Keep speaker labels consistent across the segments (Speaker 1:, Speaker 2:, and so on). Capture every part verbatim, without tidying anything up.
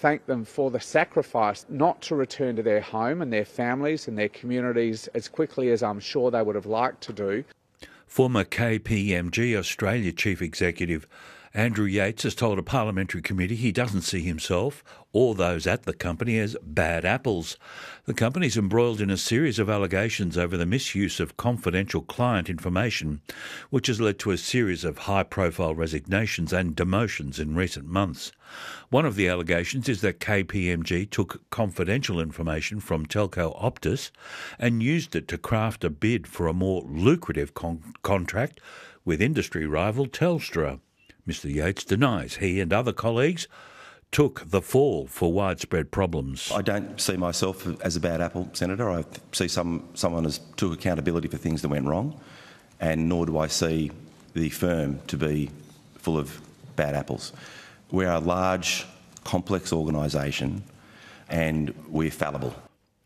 Speaker 1: thank them for the sacrifice not to return to their home and their families and their communities as quickly as I'm sure they would have liked to do.
Speaker 2: Former K P M G Australia Chief Executive Andrew Yates has told a parliamentary committee he doesn't see himself or those at the company as bad apples. The company is embroiled in a series of allegations over the misuse of confidential client information, which has led to a series of high-profile resignations and demotions in recent months. One of the allegations is that K P M G took confidential information from telco Optus and used it to craft a bid for a more lucrative con- contract with industry rival Telstra. Mister Yates denies he and other colleagues took the fall for widespread problems.
Speaker 3: I don't see myself as a bad apple, Senator. I see some someone as took accountability for things that went wrong, and nor do I see the firm to be full of bad apples. We're a large, complex organisation, and we're fallible.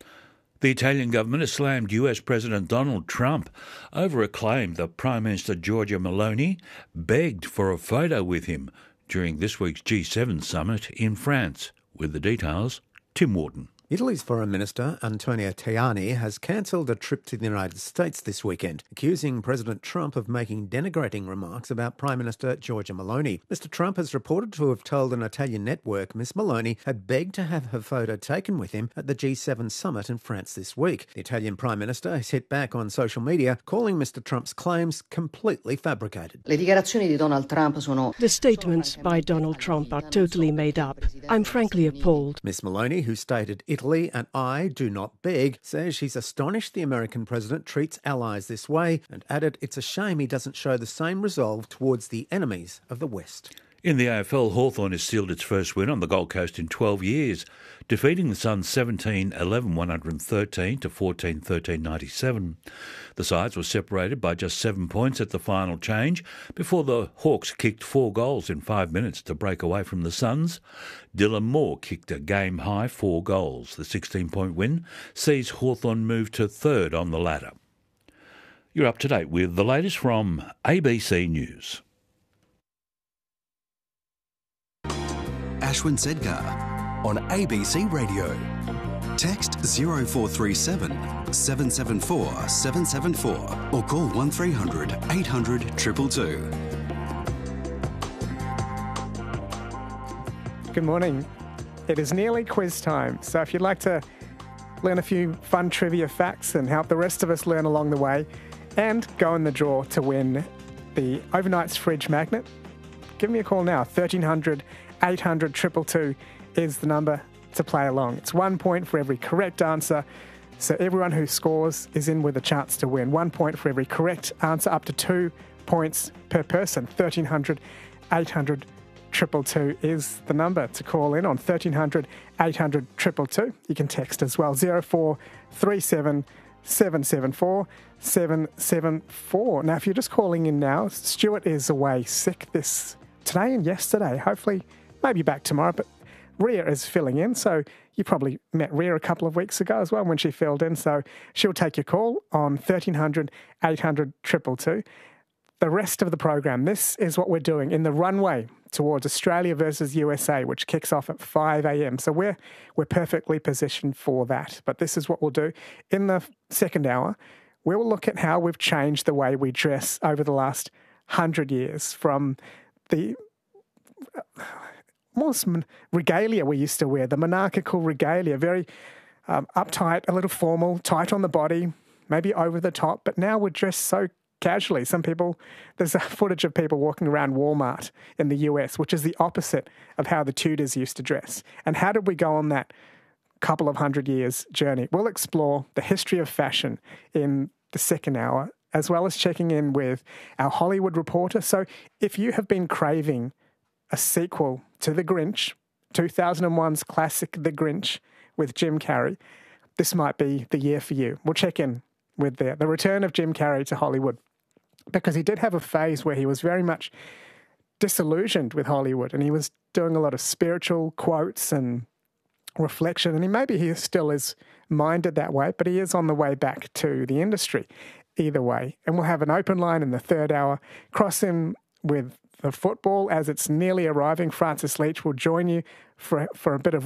Speaker 2: The Italian government has slammed U S President Donald Trump over a claim that Prime Minister Giorgia Meloni begged for a photo with him during this week's G seven summit in France. With the details, Tim Wharton.
Speaker 4: Italy's Foreign Minister Antonio Tajani has cancelled a trip to the United States this weekend, accusing President Trump of making denigrating remarks about Prime Minister Giorgia Meloni. Mister Trump is reported to have told an Italian network Miss Meloni had begged to have her photo taken with him at the G seven summit in France this week. The Italian Prime Minister has hit back on social media, calling Mister Trump's claims completely fabricated.
Speaker 5: Le dichiarazioni di Donald Trump sono...
Speaker 6: The statements by Donald Trump are totally made up. I'm frankly appalled.
Speaker 4: Miss Meloni, who stated Italy and I do not beg, says she's astonished the American president treats allies this way and added it's a shame he doesn't show the same resolve towards the enemies of the West.
Speaker 2: In the A F L, Hawthorn has sealed its first win on the Gold Coast in twelve years, defeating the Suns seventeen eleven one thirteen to fourteen thirteen ninety-seven. The sides were separated by just seven points at the final change before the Hawks kicked four goals in five minutes to break away from the Suns. Dylan Moore kicked a game-high four goals. The sixteen-point win sees Hawthorn move to third on the ladder. You're up to date with the latest from A B C News.
Speaker 7: Ashwin Sedgar on A B C Radio. Text zero four three seven, seven seven four, seven seven four or call one three hundred, eight hundred, two two two.
Speaker 8: Good morning. It is nearly quiz time, so if you'd like to learn a few fun trivia facts and help the rest of us learn along the way and go in the draw to win the Overnights fridge magnet, give me a call now. thirteen hundred, eight hundred, two two two is the number to play along. It's one point for every correct answer, so everyone who scores is in with a chance to win. One point for every correct answer, up to two points per person. thirteen hundred, eight hundred, two two two is the number to call in on. thirteen hundred, eight hundred, two two two. You can text as well. zero four three seven, seven seven four, seven seven four. Now, if you're just calling in now, Stuart is away sick this today and yesterday. Hopefully, maybe back tomorrow, but Rhea is filling in, so you probably met Rhea a couple of weeks ago as well when she filled in, so she'll take your call on thirteen hundred, eight hundred, two two two. The rest of the program, this is what we're doing in the runway towards Australia versus U S A, which kicks off at five a.m. So we're we're perfectly positioned for that. But this is what we'll do. In the second hour, we'll look at how we've changed the way we dress over the last hundred years, from the almost regalia we used to wear, the monarchical regalia, very um, uptight, a little formal, tight on the body, maybe over the top, but now we're dressed so casually. Some people, there's a footage of people walking around Walmart in the U S, which is the opposite of how the Tudors used to dress. And how did we go on that couple of hundred years journey? We'll explore the history of fashion in the second hour, as well as checking in with our Hollywood reporter. So if you have been craving a sequel to The Grinch, two thousand one's classic The Grinch with Jim Carrey, this might be the year for you. We'll check in with the, the return of Jim Carrey to Hollywood, because he did have a phase where he was very much disillusioned with Hollywood, and he was doing a lot of spiritual quotes and reflection, and he maybe he still is minded that way, but he is on the way back to the industry either way. And we'll have an open line in the third hour, cross in with the football as it's nearly arriving. Francis Leach will join you for, for a bit of